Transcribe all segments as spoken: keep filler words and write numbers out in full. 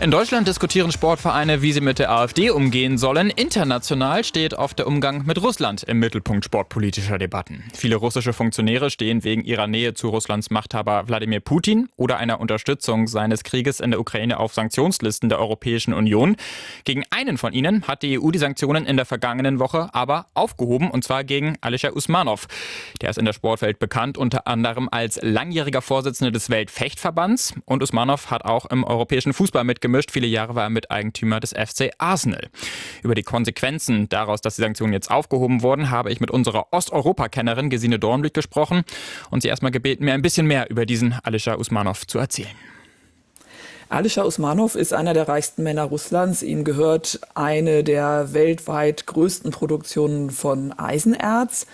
In Deutschland diskutieren Sportvereine, wie sie mit der AfD umgehen sollen. International steht oft der Umgang mit Russland im Mittelpunkt sportpolitischer Debatten. Viele russische Funktionäre stehen wegen ihrer Nähe zu Russlands Machthaber Wladimir Putin oder einer Unterstützung seines Krieges in der Ukraine auf Sanktionslisten der Europäischen Union. Gegen einen von ihnen hat die E U die Sanktionen in der vergangenen Woche aber aufgehoben, und zwar gegen Alisher Usmanov. Der ist in der Sportwelt bekannt, unter anderem als langjähriger Vorsitzender des Weltfechtverbands, und Usmanov hat auch im europäischen Fußball mitgemischt. Viele Jahre war er Miteigentümer des F C Arsenal. Über die Konsequenzen daraus, dass die Sanktionen jetzt aufgehoben wurden, habe ich mit unserer Osteuropa-Kennerin Gesine Dornblick gesprochen und sie erstmal gebeten, mir ein bisschen mehr über diesen Alisher Usmanov zu erzählen. Alisher Usmanov ist einer der reichsten Männer Russlands. Ihm gehört eine der weltweit größten Produktionen von Eisenerz.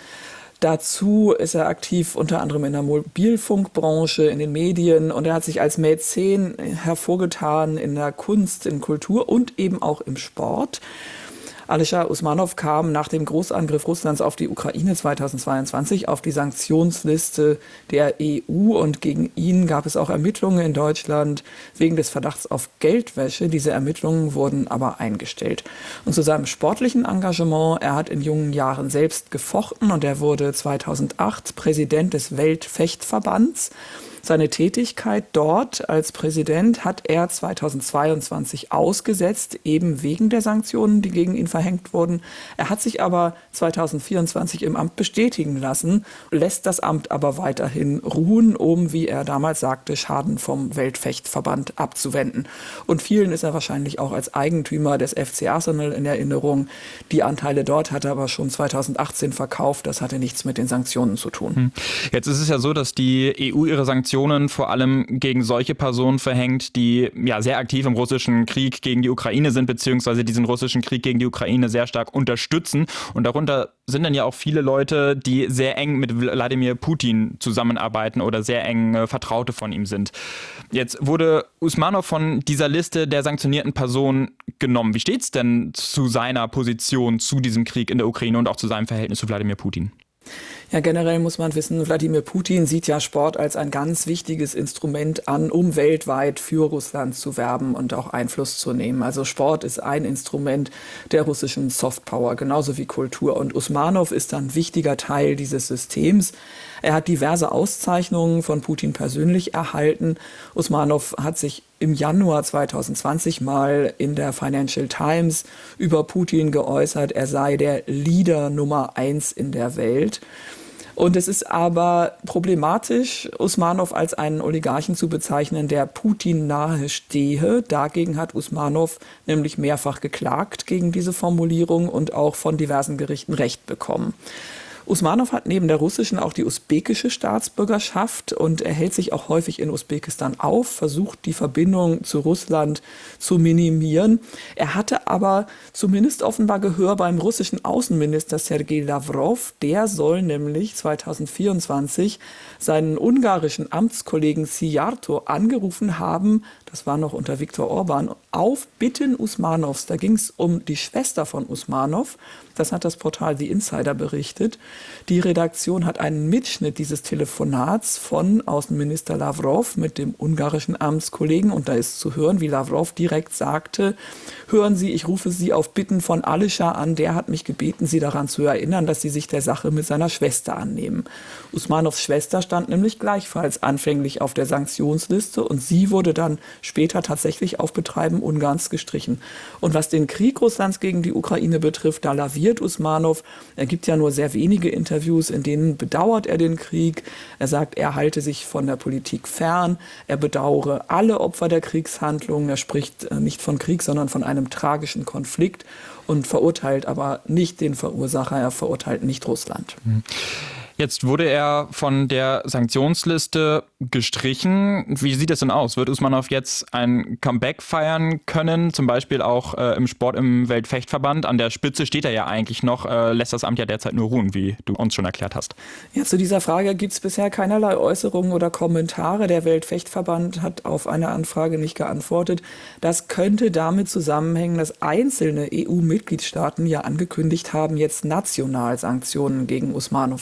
Dazu ist er aktiv unter anderem in der Mobilfunkbranche, in den Medien, und er hat sich als Mäzen hervorgetan in der Kunst, in Kultur und eben auch im Sport. Alisher Usmanov kam nach dem Großangriff Russlands auf die Ukraine zweitausendzweiundzwanzig auf die Sanktionsliste der E U, und gegen ihn gab es auch Ermittlungen in Deutschland wegen des Verdachts auf Geldwäsche. Diese Ermittlungen wurden aber eingestellt. Und zu seinem sportlichen Engagement: Er hat in jungen Jahren selbst gefochten und er wurde zweitausendacht Präsident des Weltfechtverbands. Seine Tätigkeit dort als Präsident hat er zweitausendzweiundzwanzig ausgesetzt, eben wegen der Sanktionen, die gegen ihn verhängt wurden. Er hat sich aber zweitausendvierundzwanzig im Amt bestätigen lassen, lässt das Amt aber weiterhin ruhen, um, wie er damals sagte, Schaden vom Weltfechtverband abzuwenden. Und vielen ist er wahrscheinlich auch als Eigentümer des F C Arsenal in Erinnerung. Die Anteile dort hat er aber schon zweitausendachtzehn verkauft. Das hatte nichts mit den Sanktionen zu tun. Jetzt ist es ja so, dass die E U ihre Sanktionen vor allem gegen solche Personen verhängt, die ja sehr aktiv im russischen Krieg gegen die Ukraine sind, beziehungsweise diesen russischen Krieg gegen die Ukraine sehr stark unterstützen. Und darunter sind dann ja auch viele Leute, die sehr eng mit Wladimir Putin zusammenarbeiten oder sehr eng äh, Vertraute von ihm sind. Jetzt wurde Usmanov von dieser Liste der sanktionierten Personen genommen. Wie steht es denn zu seiner Position zu diesem Krieg in der Ukraine und auch zu seinem Verhältnis zu Wladimir Putin? Ja, generell muss man wissen, Wladimir Putin sieht ja Sport als ein ganz wichtiges Instrument an, um weltweit für Russland zu werben und auch Einfluss zu nehmen. Also Sport ist ein Instrument der russischen Softpower, genauso wie Kultur. Und Usmanov ist ein wichtiger Teil dieses Systems. Er hat diverse Auszeichnungen von Putin persönlich erhalten. Usmanov hat sich im Januar zweitausendzwanzig mal in der Financial Times über Putin geäußert, er sei der Leader Nummer eins in der Welt. Und es ist aber problematisch, Usmanov als einen Oligarchen zu bezeichnen, der Putin nahe stehe. Dagegen hat Usmanov nämlich mehrfach geklagt gegen diese Formulierung und auch von diversen Gerichten Recht bekommen. Usmanov hat neben der russischen auch die usbekische Staatsbürgerschaft und er hält sich auch häufig in Usbekistan auf, versucht die Verbindung zu Russland zu minimieren. Er hatte aber zumindest offenbar Gehör beim russischen Außenminister Sergei Lavrov. Der soll nämlich zweitausendvierundzwanzig seinen ungarischen Amtskollegen Szijjártó angerufen haben, das war noch unter Viktor Orban, auf Bitten Usmanovs. Da ging es um die Schwester von Usmanov. Das hat das Portal The Insider berichtet. Die Redaktion hat einen Mitschnitt dieses Telefonats von Außenminister Lavrov mit dem ungarischen Amtskollegen. Und da ist zu hören, wie Lavrov direkt sagte: Hören Sie, ich rufe Sie auf Bitten von Alisher an. Der hat mich gebeten, Sie daran zu erinnern, dass Sie sich der Sache mit seiner Schwester annehmen. Usmanovs Schwester stand nämlich gleichfalls anfänglich auf der Sanktionsliste und sie wurde dann später tatsächlich auf Betreiben Ungarns gestrichen. Und was den Krieg Russlands gegen die Ukraine betrifft, da laviert Usmanov. Er gibt ja nur sehr wenige Interviews, in denen bedauert er den Krieg. Er sagt, er halte sich von der Politik fern. Er bedauere alle Opfer der Kriegshandlungen. Er spricht nicht von Krieg, sondern von einem tragischen Konflikt und verurteilt aber nicht den Verursacher. Er verurteilt nicht Russland. Mhm. Jetzt wurde er von der Sanktionsliste gestrichen. Wie sieht es denn aus? Wird Usmanov jetzt ein Comeback feiern können? Zum Beispiel auch äh, im Sport im Weltfechtverband. An der Spitze steht er ja eigentlich noch, äh, lässt das Amt ja derzeit nur ruhen, wie du uns schon erklärt hast. Ja, zu dieser Frage gibt es bisher keinerlei Äußerungen oder Kommentare. Der Weltfechtverband hat auf eine Anfrage nicht geantwortet. Das könnte damit zusammenhängen, dass einzelne E U-Mitgliedstaaten ja angekündigt haben, jetzt national Sanktionen gegen Usmanov zu verhängen.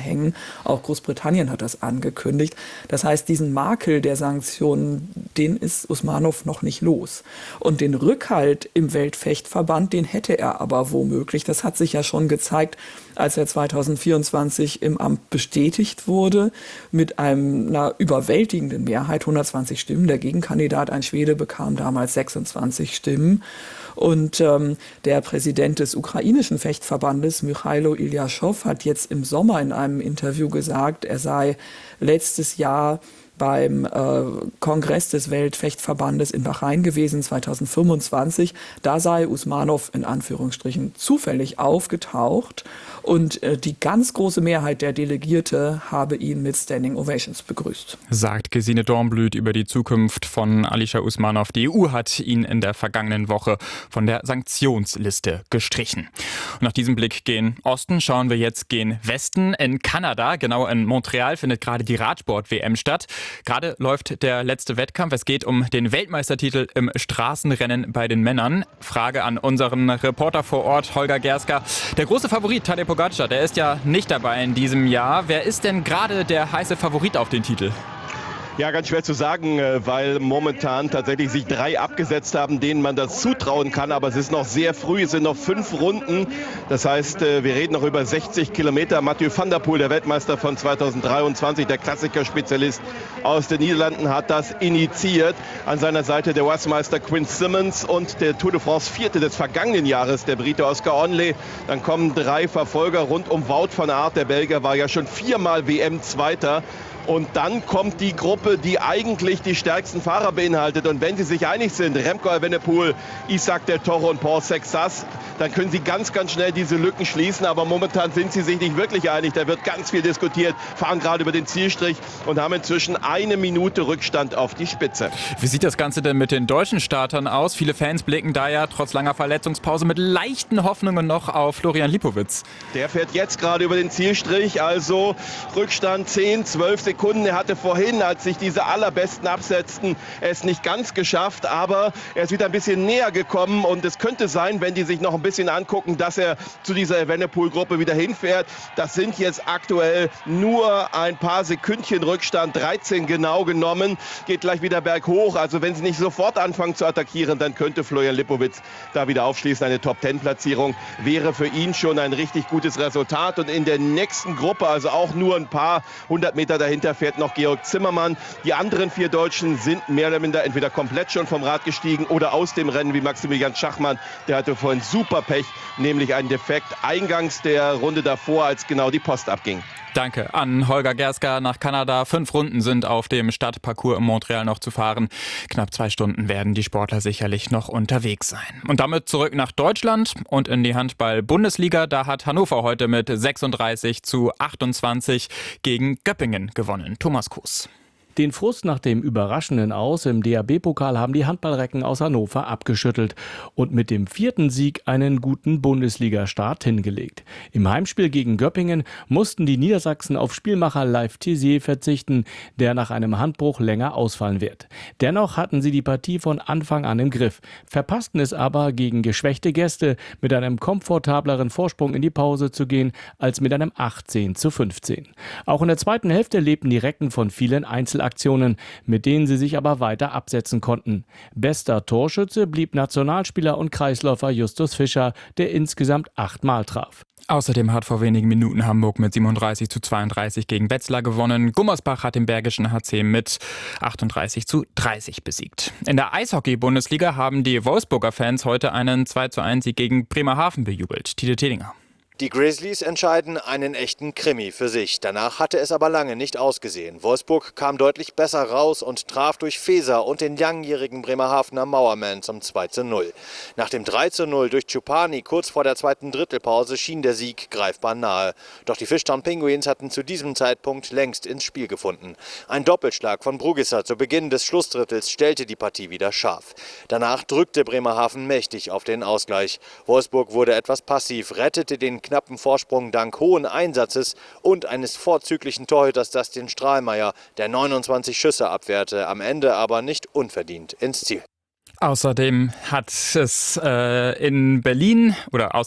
verhängen. Auch Großbritannien hat das angekündigt. Das heißt, diesen Makel der Sanktionen, den ist Usmanov noch nicht los. Und den Rückhalt im Weltfechtverband, den hätte er aber womöglich. Das hat sich ja schon gezeigt, als er zweitausendvierundzwanzig im Amt bestätigt wurde, mit einem, einer überwältigenden Mehrheit, hundertzwanzig Stimmen. Der Gegenkandidat, ein Schwede, bekam damals sechsundzwanzig Stimmen. Und ähm, der Präsident des ukrainischen Fechtverbandes, Michailo Iljaschow, hat jetzt im Sommer in einem Interview gesagt, er sei letztes Jahr beim äh, Kongress des Weltfechtverbandes in Bahrain gewesen, zweitausendfünfundzwanzig. Da sei Usmanov in Anführungsstrichen zufällig aufgetaucht und äh, die ganz große Mehrheit der Delegierte habe ihn mit Standing Ovations begrüßt. Sagt Gesine Dornblüt über die Zukunft von Alisher Usmanov. Die E U hat ihn in der vergangenen Woche von der Sanktionsliste gestrichen. Und nach diesem Blick gen Osten schauen wir jetzt gen Westen. In Kanada, genau in Montreal, findet gerade die Radsport-W M statt. Gerade läuft der letzte Wettkampf. Es geht um den Weltmeistertitel im Straßenrennen bei den Männern. Frage an unseren Reporter vor Ort, Holger Gerska. Der große Favorit, Tadej Pogačar, der ist ja nicht dabei in diesem Jahr. Wer ist denn gerade der heiße Favorit auf den Titel? Ja, ganz schwer zu sagen, weil momentan tatsächlich sich drei abgesetzt haben, denen man das zutrauen kann. Aber es ist noch sehr früh, es sind noch fünf Runden. Das heißt, wir reden noch über sechzig Kilometer. Mathieu van der Poel, der Weltmeister von zweitausenddreiundzwanzig, der Klassikerspezialist aus den Niederlanden, hat das initiiert. An seiner Seite der U S-Meister Quinn Simmons und der Tour de France Vierte des vergangenen Jahres, der Brite Oscar Onley. Dann kommen drei Verfolger rund um Wout van Aert. Der Belgier war ja schon viermal W M-Zweiter. Und dann kommt die Gruppe, die eigentlich die stärksten Fahrer beinhaltet. Und wenn sie sich einig sind, Remco Evenepoel, Isaac Del Toro und Paul Sexas, dann können sie ganz, ganz schnell diese Lücken schließen. Aber momentan sind sie sich nicht wirklich einig. Da wird ganz viel diskutiert, fahren gerade über den Zielstrich und haben inzwischen eine Minute Rückstand auf die Spitze. Wie sieht das Ganze denn mit den deutschen Startern aus? Viele Fans blicken da ja trotz langer Verletzungspause mit leichten Hoffnungen noch auf Florian Lipowitz. Der fährt jetzt gerade über den Zielstrich, also Rückstand zehn, zwölf Sekunden. Er hatte vorhin, als sich diese allerbesten absetzten, es nicht ganz geschafft, aber er ist wieder ein bisschen näher gekommen und es könnte sein, wenn die sich noch ein bisschen angucken, dass er zu dieser Evenepoel-Gruppe wieder hinfährt. Das sind jetzt aktuell nur ein paar Sekündchen Rückstand, dreizehn genau genommen, geht gleich wieder berghoch. Also wenn sie nicht sofort anfangen zu attackieren, dann könnte Florian Lipowitz da wieder aufschließen. Eine Top-Zehn-Platzierung wäre für ihn schon ein richtig gutes Resultat und in der nächsten Gruppe, also auch nur ein paar hundert Meter dahinter, fährt noch Georg Zimmermann. Die anderen vier Deutschen sind mehr oder minder entweder komplett schon vom Rad gestiegen oder aus dem Rennen, wie Maximilian Schachmann. Der hatte vorhin super Pech, nämlich einen Defekt eingangs der Runde davor, als genau die Post abging. Danke an Holger Gerska nach Kanada. Fünf Runden sind auf dem Stadtparcours in Montreal noch zu fahren. Knapp zwei Stunden werden die Sportler sicherlich noch unterwegs sein. Und damit zurück nach Deutschland und in die Handball-Bundesliga. Da hat Hannover heute mit sechsunddreißig zu achtundzwanzig gegen Göppingen gewonnen. Thomas Kuss. Den Frust nach dem überraschenden Aus im D H B-Pokal haben die Handballrecken aus Hannover abgeschüttelt und mit dem vierten Sieg einen guten Bundesliga-Start hingelegt. Im Heimspiel gegen Göppingen mussten die Niedersachsen auf Spielmacher Leif Tissier verzichten, der nach einem Handbruch länger ausfallen wird. Dennoch hatten sie die Partie von Anfang an im Griff, verpassten es aber gegen geschwächte Gäste mit einem komfortableren Vorsprung in die Pause zu gehen als mit einem achtzehn zu fünfzehn. Auch in der zweiten Hälfte lebten die Recken von vielen Einzelaktionen, mit denen sie sich aber weiter absetzen konnten. Bester Torschütze blieb Nationalspieler und Kreisläufer Justus Fischer, der insgesamt achtmal traf. Außerdem hat vor wenigen Minuten Hamburg mit siebenunddreißig zu zweiunddreißig gegen Wetzlar gewonnen. Gummersbach hat den Bergischen H C mit achtunddreißig zu dreißig besiegt. In der Eishockey-Bundesliga haben die Wolfsburger Fans heute einen zwei zu eins Sieg gegen Bremerhaven bejubelt. Tide Tedinger. Die Grizzlies entscheiden einen echten Krimi für sich. Danach hatte es aber lange nicht ausgesehen. Wolfsburg kam deutlich besser raus und traf durch Feser und den langjährigen Bremerhavener Mauerman zum zwei zu null. Nach dem drei zu null durch Chupani kurz vor der zweiten Drittelpause schien der Sieg greifbar nahe. Doch die Fishtown Penguins hatten zu diesem Zeitpunkt längst ins Spiel gefunden. Ein Doppelschlag von Brugisser zu Beginn des Schlussdrittels stellte die Partie wieder scharf. Danach drückte Bremerhaven mächtig auf den Ausgleich. Wolfsburg wurde etwas passiv, rettete den knappen Vorsprung dank hohen Einsatzes und eines vorzüglichen Torhüters Dustin Strahlmeier, der neunundzwanzig Schüsse abwehrte, am Ende aber nicht unverdient ins Ziel. Außerdem hat es äh, in Berlin oder aus